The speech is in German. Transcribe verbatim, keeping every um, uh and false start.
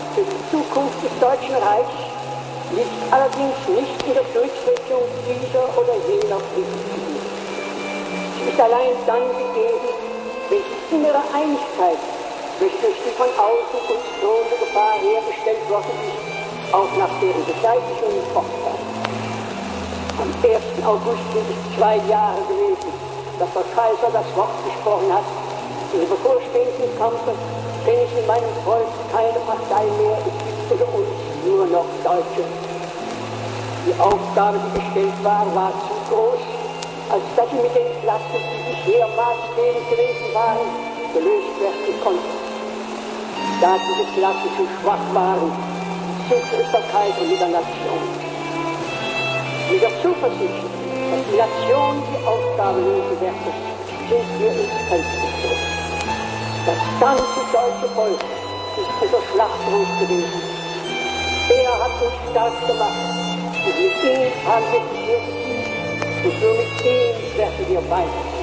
für die Zukunft des Deutschen Reichs liegt allerdings nicht in der Durchsetzung dieser oder jener Prinzipien. Sie ist allein dann gegeben, wenn die innere Einigkeit, welche durch die von außen uns drohende Gefahr hergestellt worden ist, auch nach deren Beseitigung fortbleibt. Am ersten August sind es zwei Jahre gewesen, dass der Kaiser das Wort gesprochen hat: im bevorstehenden Kampfe, wenn es in meinem Volk keine Partei mehr, es gibt unter uns nur noch Deutsche. Die Aufgabe, die gestellt war, war zu groß, als dass sie mit den Klassen, die bisher maßgebend gewesen waren, gelöst werden konnten. Da diese Klassen zu schwach waren, suchte es der Kaiser mit der Nation. Mit der Zuversicht, dass die Nation die Aufgabe lösen werde, sind wir ins Feld gezogen. Das ganze deutsche Volk ist unser Schlachtruf gewesen. Er hat uns stark gemacht und mit ihm haben wir die Erde und nur mit ihm werden wir weiter.